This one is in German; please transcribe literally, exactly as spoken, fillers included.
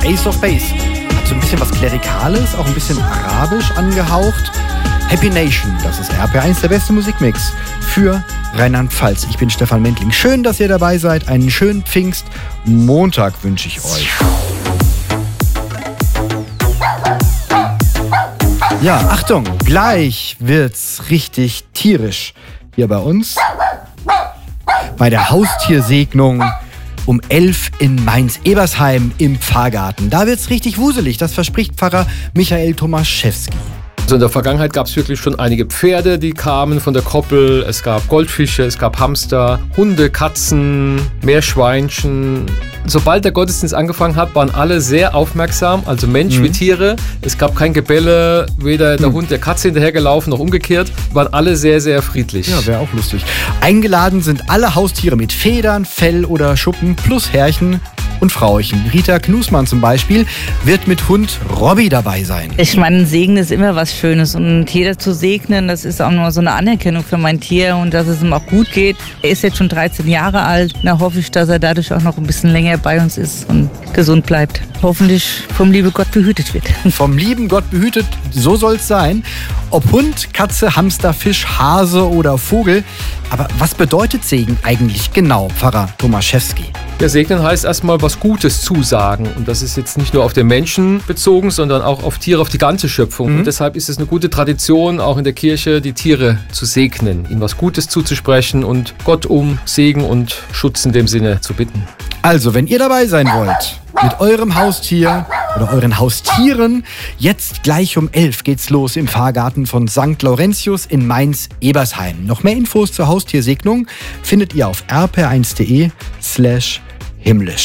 Ace of Base. Hat so ein bisschen was Klerikales, auch ein bisschen arabisch angehaucht. Happy Nation, das ist R P R eins, der beste Musikmix für Rheinland-Pfalz. Ich bin Stefan Mendling. Schön, dass ihr dabei seid. Einen schönen Pfingstmontag wünsche ich euch. Ja, Achtung, gleich wird's richtig tierisch hier bei uns. Bei der Haustiersegnung um elf in Mainz-Ebersheim im Pfarrgarten. Da wird's richtig wuselig, das verspricht Pfarrer Michael Tomaszewski. Also in der Vergangenheit gab es wirklich schon einige Pferde, die kamen von der Koppel. Es gab Goldfische, es gab Hamster, Hunde, Katzen, Meerschweinchen. Sobald der Gottesdienst angefangen hat, waren alle sehr aufmerksam, also Mensch mhm. wie Tiere. Es gab kein Gebelle, weder der mhm. Hund der Katze hinterhergelaufen noch umgekehrt. Waren alle sehr, sehr friedlich. Ja, wäre auch lustig. Eingeladen sind alle Haustiere mit Federn, Fell oder Schuppen plus Herrchen und Frauchen. Rita Knusmann zum Beispiel wird mit Hund Robby dabei sein. Ich meine, ein Segen ist immer was Schönes und ein Tier zu segnen, das ist auch nur so eine Anerkennung für mein Tier und dass es ihm auch gut geht. Er ist jetzt schon dreizehn Jahre alt, da hoffe ich, dass er dadurch auch noch ein bisschen länger bei uns ist und gesund bleibt. Hoffentlich vom lieben Gott behütet wird. Vom lieben Gott behütet, so soll es sein. Ob Hund, Katze, Hamster, Fisch, Hase oder Vogel. Aber was bedeutet Segen eigentlich genau, Pfarrer Tomaszewski? Ja, segnen heißt erstmal was Gutes zusagen. Und das ist jetzt nicht nur auf den Menschen bezogen, sondern auch auf Tiere, auf die ganze Schöpfung. Mhm. Und deshalb ist es eine gute Tradition, auch in der Kirche die Tiere zu segnen, ihnen was Gutes zuzusprechen und Gott um Segen und Schutz in dem Sinne zu bitten. Also, wenn ihr dabei sein wollt, mit eurem Haustier oder euren Haustieren, jetzt gleich um elf geht's los im Pfarrgarten von Sankt Laurentius in Mainz-Ebersheim. Noch mehr Infos zur Haustiersegnung findet ihr auf r p r eins punkt d e slash himmlisch.